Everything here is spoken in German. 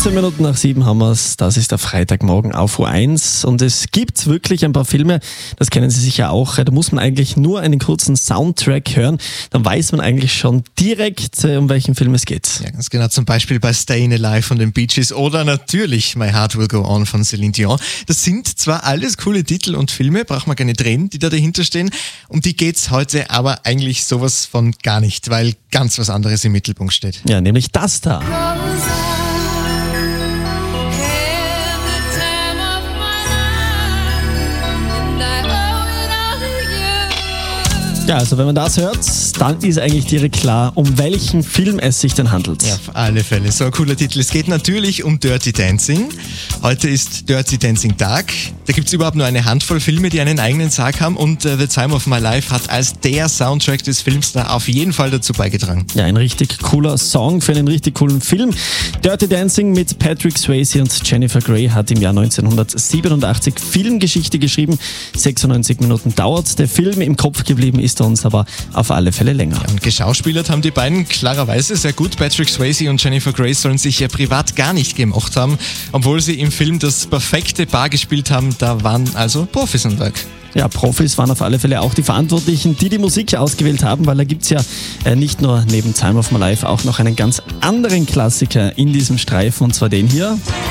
15 Minuten nach 7 haben wir es. Das ist der Freitagmorgen auf U1. Und es gibt wirklich ein paar Filme, das kennen Sie sicher auch. Da muss man eigentlich nur einen kurzen Soundtrack hören. Dann weiß man eigentlich schon direkt, um welchen Film es geht. Ja, ganz genau. Zum Beispiel bei Stayin' Alive von den Bee Gees oder natürlich My Heart Will Go On von Celine Dion. Das sind zwar alles coole Titel und Filme, braucht man keine Tränen, die da dahinter stehen. Um die geht's heute aber eigentlich sowas von gar nicht, weil ganz was anderes im Mittelpunkt steht. Ja, nämlich das da. Ja, also wenn man das hört, dann ist eigentlich direkt klar, um welchen Film es sich denn handelt. Ja, auf alle Fälle. So ein cooler Titel. Es geht natürlich um Dirty Dancing. Heute ist Dirty Dancing Tag. Da gibt es überhaupt nur eine Handvoll Filme, die einen eigenen Tag haben und The Time of My Life hat als der Soundtrack des Films da auf jeden Fall dazu beigetragen. Ja, ein richtig cooler Song für einen richtig coolen Film. Dirty Dancing mit Patrick Swayze und Jennifer Grey hat im Jahr 1987 Filmgeschichte geschrieben. 96 Minuten dauert der Film, im Kopf geblieben ist uns aber auf alle Fälle länger. Ja, und geschauspielert haben die beiden klarerweise sehr gut. Patrick Swayze und Jennifer Grey sollen sich ja privat gar nicht gemocht haben, obwohl sie im Film das perfekte Paar gespielt haben. Da waren also Profis am Werk. Ja, Profis waren auf alle Fälle auch die Verantwortlichen, die die Musik ausgewählt haben, weil da gibt's ja nicht nur neben Time of My Life auch noch einen ganz anderen Klassiker in diesem Streifen, und zwar den hier.